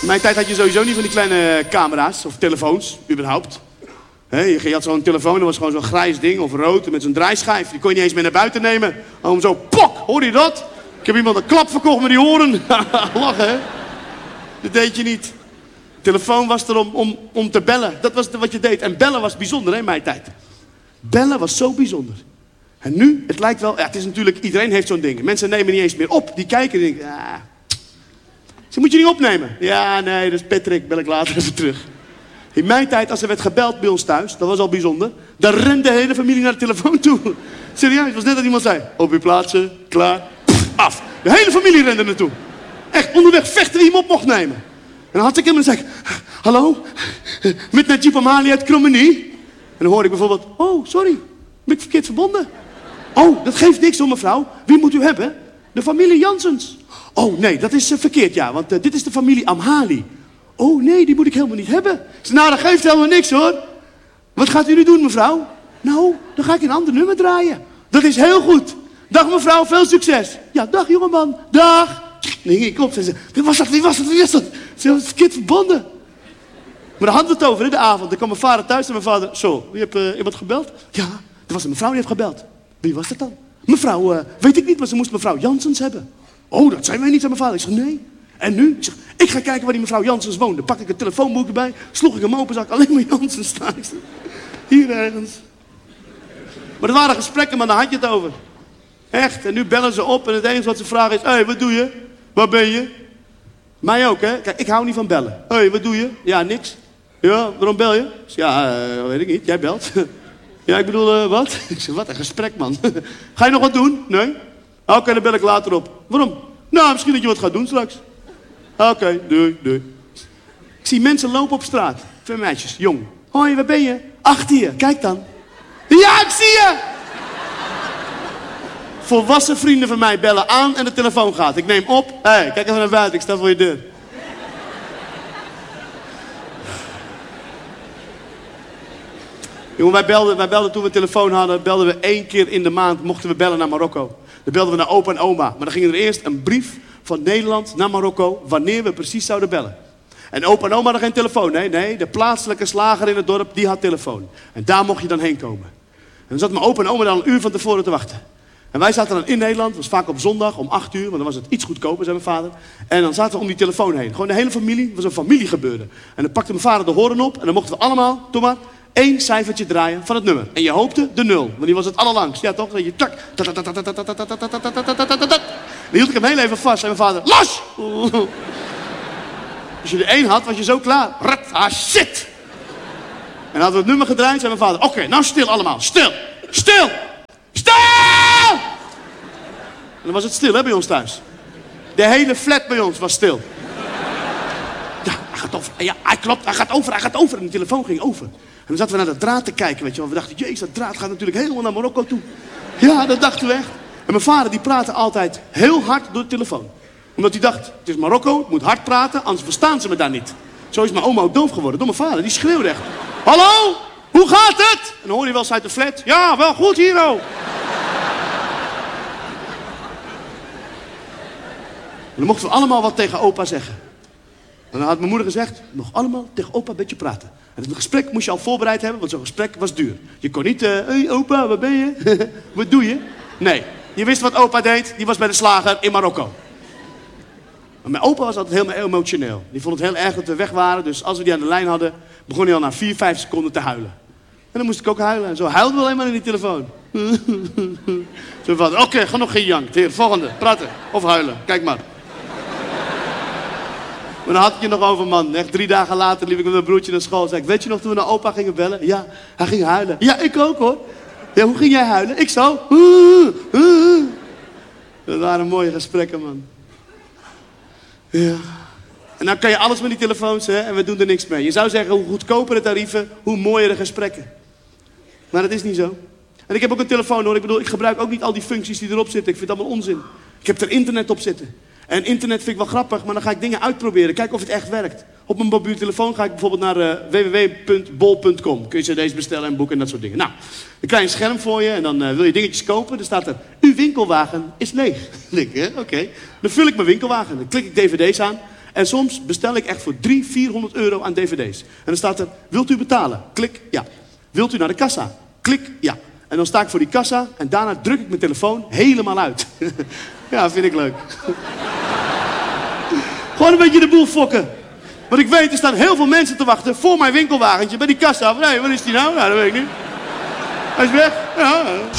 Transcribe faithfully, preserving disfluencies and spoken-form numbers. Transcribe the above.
In mijn tijd had je sowieso niet van die kleine camera's of telefoons, überhaupt. He, je had zo'n telefoon, dat was gewoon zo'n grijs ding of rood met zo'n draaischijf. Die kon je niet eens mee naar buiten nemen. Om zo, pok, hoorde je dat? Ik heb iemand een klap verkocht met die horen. Lachen, hè? Dat deed je niet. De telefoon was er om, om, om te bellen. Dat was wat je deed. En bellen was bijzonder, hè, in mijn tijd. Bellen was zo bijzonder. En nu, het lijkt wel, ja, het is natuurlijk, iedereen heeft zo'n ding. Mensen nemen niet eens meer op. Die kijken en denken, ah. Ze moet je niet opnemen. Ja, nee, dat is Patrick, bel ik later even terug. In mijn tijd, als er werd gebeld bij ons thuis, dat was al bijzonder. Dan rende de hele familie naar de telefoon toe. Serieus, het was net dat iemand zei, op uw plaatsen, klaar, pff, af. De hele familie rende naartoe. Echt, onderweg vechten wie hem op mocht nemen. En dan had ik hem en dan zei ik, hallo, met Najib Amali uit Krommenie. En dan hoorde ik bijvoorbeeld, oh, sorry, ben ik verkeerd verbonden? Oh, dat geeft niks hoor mevrouw. Wie moet u hebben? De familie Janssens. Oh nee, dat is uh, verkeerd ja, want uh, dit is de familie Amhali. Oh nee, die moet ik helemaal niet hebben. Ik zei, nou dat geeft helemaal niks hoor. Wat gaat u nu doen mevrouw? Nou, dan ga ik een ander nummer draaien. Dat is heel goed. Dag mevrouw, veel succes. Ja, dag jongeman, dag. Dan hing ik op en zei, wie was dat, wie was dat, wie was dat? Ze was verkeerd verbonden. Maar daar hadden we het over, hè, de avond. Dan kwam mijn vader thuis en mijn vader, zo, wie heeft uh, iemand gebeld? Ja, er was een mevrouw die heeft gebeld. Wie was dat dan? Mevrouw, uh, weet ik niet, maar ze moest mevrouw Janssens hebben. Oh, dat zijn wij niet, zei mijn vader. Ik zeg, nee. En nu? Ik zeg, ik ga kijken waar die mevrouw Janssens woonde. Pak ik een telefoonboek erbij, sloeg ik hem open, zag ik alleen maar Janssens staan. Ik zeg, hier ergens. Maar dat waren gesprekken, maar daar had je het over. Echt, en nu bellen ze op en het enige wat ze vragen is, hé, hey, wat doe je? Waar ben je? Mij ook, hè? Kijk, ik hou niet van bellen. Hé, hey, wat doe je? Ja, niks. Ja, waarom bel je? Ik zeg, ja, uh, weet ik niet, jij belt. Ja, ik bedoel, uh, wat? Ik zeg, wat een gesprek, man. Ga je nog wat doen? Nee? Oké, okay, dan bel ik later op. Waarom? Nou, misschien dat je wat gaat doen straks. Oké, okay, doei, doei. Ik zie mensen lopen op straat. Twee meisjes, jong. Hoi, waar ben je? Achter je, kijk dan. Ja, ik zie je! Volwassen vrienden van mij bellen aan en de telefoon gaat. Ik neem op. Hé, hey, kijk even naar buiten, ik sta voor je deur. Jongen, wij belden, wij belden toen we een telefoon hadden, belden we één keer in de maand, mochten we bellen naar Marokko. Dan belden we naar opa en oma. Maar dan ging er eerst een brief van Nederland naar Marokko, wanneer we precies zouden bellen. En opa en oma hadden geen telefoon. Nee, nee, de plaatselijke slager in het dorp, die had telefoon. En daar mocht je dan heen komen. En dan zat mijn opa en oma dan een uur van tevoren te wachten. En wij zaten dan in Nederland, dat was vaak op zondag om acht uur, want dan was het iets goedkoper, zei mijn vader. En dan zaten we om die telefoon heen. Gewoon de hele familie, het was een familiegebeuren. En dan pakte mijn vader de hoorn op en dan mochten we allemaal, doe maar, één cijfertje draaien van het nummer. En je hoopte de nul, want die was het allerlangst. Ja toch? Dat je tak. Dan hield ik hem heel even vast en mijn vader, los! Als je er één had, was je zo klaar. Rat, ah shit! En dan hadden we het nummer gedraaid, zei mijn vader, oké, okay, nou stil allemaal, stil, stil, stil! En dan was het stil, hè, bij ons thuis. De hele flat bij ons was stil. Ja, hij gaat over. Ja, hij klopt, hij gaat over, hij gaat over. En de telefoon ging over. En dan zaten we naar de draad te kijken, weet je wel. We dachten, jezus, dat draad gaat natuurlijk helemaal naar Marokko toe. Ja, dat dachten we echt. En mijn vader, die praatte altijd heel hard door de telefoon. Omdat hij dacht, het is Marokko, het moet hard praten, anders verstaan ze me daar niet. Zo is mijn oma ook doof geworden, door mijn vader. Die schreeuwde echt. Hallo, hoe gaat het? En dan hoorde je wel eens uit de flat. Ja, wel goed hier, oh. En dan mochten we allemaal wat tegen opa zeggen. En dan had mijn moeder gezegd, nog allemaal tegen opa een beetje praten. En het gesprek moest je al voorbereid hebben, want zo'n gesprek was duur. Je kon niet, hé uh, hey, opa, waar ben je? Wat doe je? Nee, je wist wat opa deed, die was bij de slager in Marokko. Maar mijn opa was altijd heel emotioneel. Die vond het heel erg dat we weg waren, dus als we die aan de lijn hadden, begon hij al na vier, vijf seconden te huilen. En dan moest ik ook huilen. En zo huilden we alleen maar in die telefoon. Zo van, oké, okay, ga nog geen jank. Heer, volgende, praten of huilen, kijk maar. Maar dan had ik je nog over, man. Echt drie dagen later liep ik met mijn broertje naar school. Zei ik, weet je nog toen we naar opa gingen bellen? Ja, hij ging huilen. Ja, ik ook hoor. Ja, hoe ging jij huilen? Ik zo. Dat waren mooie gesprekken, man. Ja. En dan kan je alles met die telefoons, hè, en we doen er niks mee. Je zou zeggen, hoe goedkoper de tarieven, hoe mooier de gesprekken. Maar dat is niet zo. En ik heb ook een telefoon hoor. Ik bedoel, ik gebruik ook niet al die functies die erop zitten. Ik vind het allemaal onzin. Ik heb er internet op zitten. En internet vind ik wel grappig, maar dan ga ik dingen uitproberen. Kijken of het echt werkt. Op mijn mobiele telefoon ga ik bijvoorbeeld naar uh, w w w punt bol punt com. Kun je cd's bestellen en boeken en dat soort dingen. Nou, dan krijg je een scherm voor je en dan uh, wil je dingetjes kopen. Dan staat er, uw winkelwagen is leeg. Dan denk ik, oké. Okay. Dan vul ik mijn winkelwagen. Dan klik ik dvd's aan. En soms bestel ik echt voor driehonderd, vierhonderd euro aan dvd's. En dan staat er, wilt u betalen? Klik, ja. Wilt u naar de kassa? Klik, ja. En dan sta ik voor die kassa en daarna druk ik mijn telefoon helemaal uit. Ja, vind ik leuk. Gewoon een beetje de boel fokken. Want ik weet, er staan heel veel mensen te wachten voor mijn winkelwagentje bij die kassa. Nee, wat is die nou? Ja, dat weet ik niet. Hij is weg. Ja.